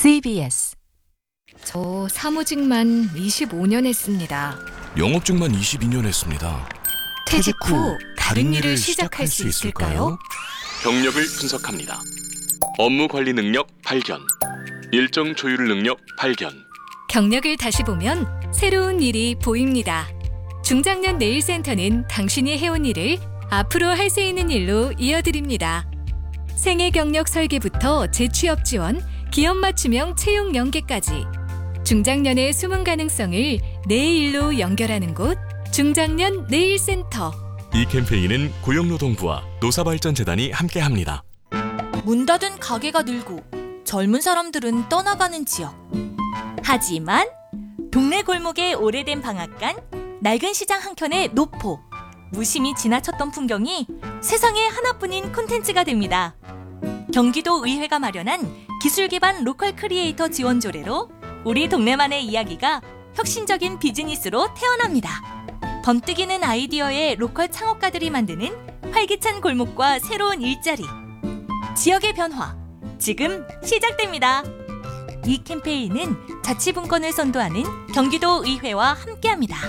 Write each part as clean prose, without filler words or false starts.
CBS. 저 사무직만 25년 했습니다. 영업직만 22년 했습니다. 퇴직 후 다른 일을 시작할 수 있을까요? 경력을 분석합니다. 업무 관리 능력 발견, 일정 조율 능력 발견. 경력을 다시 보면 새로운 일이 보입니다. 중장년 네일센터는 당신이 해온 일을 앞으로 할 수 있는 일로 이어드립니다. 생애 경력 설계부터 재취업 지원, 기업 맞춤형 채용 연계까지 중장년의 숨은 가능성을 내 일로 연결하는 곳, 중장년 네일센터. 이 캠페인은 고용노동부와 노사발전재단이 함께합니다. 문 닫은 가게가 늘고 젊은 사람들은 떠나가는 지역. 하지만 동네 골목의 오래된 방앗간, 낡은 시장 한켠의 노포, 무심히 지나쳤던 풍경이 세상에 하나뿐인 콘텐츠가 됩니다. 경기도 의회가 마련한 기술 기반 로컬 크리에이터 지원 조례로 우리 동네만의 이야기가 혁신적인 비즈니스로 태어납니다. 번뜩이는 아이디어의 로컬 창업가들이 만드는 활기찬 골목과 새로운 일자리. 지역의 변화, 지금 시작됩니다. 이 캠페인은 자치분권을 선도하는 경기도 의회와 함께합니다.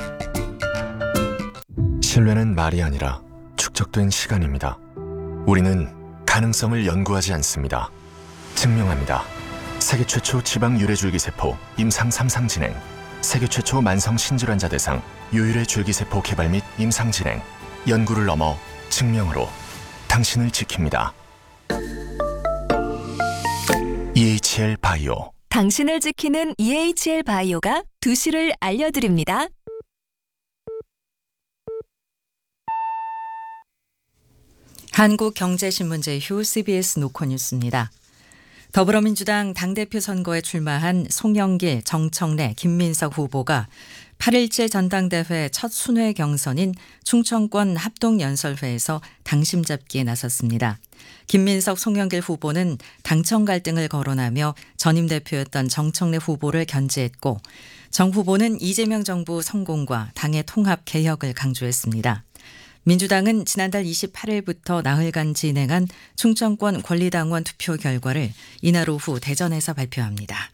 신뢰는 말이 아니라 축적된 시간입니다. 우리는 가능성을 연구하지 않습니다. 증명합니다. 세계 최초 지방 유래줄기세포 임상 3상 진행, 세계 최초 만성 신질환자 대상 유유래 줄기세포 개발 및 임상 진행, 연구를 넘어 증명으로 당신을 지킵니다. EHL 바이오. 당신을 지키는 EHL 바이오가 2시를 알려드립니다. 한국경제신문제휴 CBS 노컷뉴스입니다. 더불어민주당 당대표 선거에 출마한 송영길, 정청래, 김민석 후보가 8.17 전당대회 첫 순회 경선인 충청권 합동연설회에서 당심 잡기에 나섰습니다. 김민석, 송영길 후보는 당청 갈등을 거론하며 전임 대표였던 정청래 후보를 견제했고, 정 후보는 이재명 정부 성공과 당의 통합 개혁을 강조했습니다. 민주당은 지난달 28일부터 나흘간 진행한 충청권 권리당원 투표 결과를 이날 오후 대전에서 발표합니다.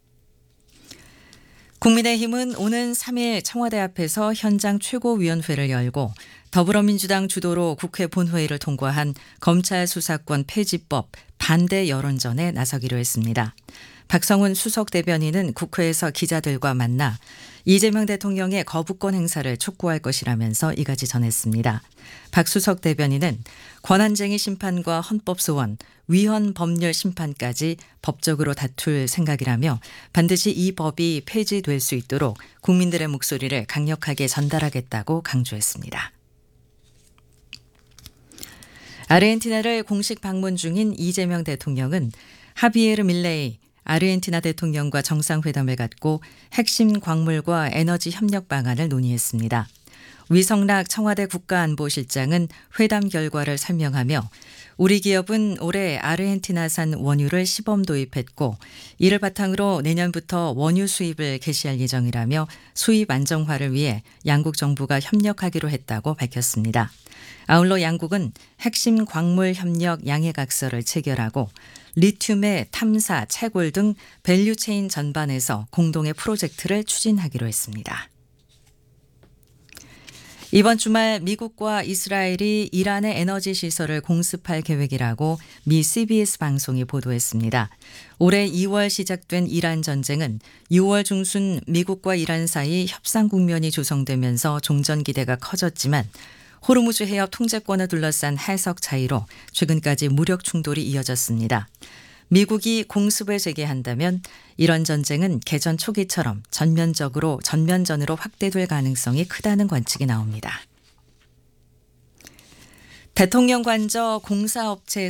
국민의힘은 오는 3일 청와대 앞에서 현장 최고위원회를 열고 더불어민주당 주도로 국회 본회의를 통과한 검찰 수사권 폐지법 반대 여론전에 나서기로 했습니다. 박성훈 수석 대변인은 국회에서 기자들과 만나 이재명 대통령의 거부권 행사를 촉구할 것이라면서 이같이 전했습니다. 박 수석 대변인은 권한쟁의 심판과 헌법 소원, 위헌 법률 심판까지 법적으로 다툴 생각이라며 반드시 이 법이 폐지될 수 있도록 국민들의 목소리를 강력하게 전달하겠다고 강조했습니다. 아르헨티나를 공식 방문 중인 이재명 대통령은 하비에르 밀레이 아르헨티나 대통령과 정상회담을 갖고 핵심 광물과 에너지 협력 방안을 논의했습니다. 위성락 청와대 국가안보실장은 회담 결과를 설명하며 우리 기업은 올해 아르헨티나산 원유를 시범 도입했고 이를 바탕으로 내년부터 원유 수입을 개시할 예정이라며 수입 안정화를 위해 양국 정부가 협력하기로 했다고 밝혔습니다. 아울러 양국은 핵심 광물 협력 양해각서를 체결하고 리튬의 탐사, 채굴 등 밸류체인 전반에서 공동의 프로젝트를 추진하기로 했습니다. 이번 주말 미국과 이스라엘이 이란의 에너지 시설을 공습할 계획이라고 미 CBS 방송이 보도했습니다. 올해 2월 시작된 이란 전쟁은 6월 중순 미국과 이란 사이 협상 국면이 조성되면서 종전 기대가 커졌지만 호르무즈 해협 통제권을 둘러싼 해석 차이로 최근까지 무력 충돌이 이어졌습니다. 미국이 공습을 재개한다면 이런 전쟁은 개전 초기처럼 전면전으로 확대될 가능성이 크다는 관측이 나옵니다. 대통령 관저 공사업체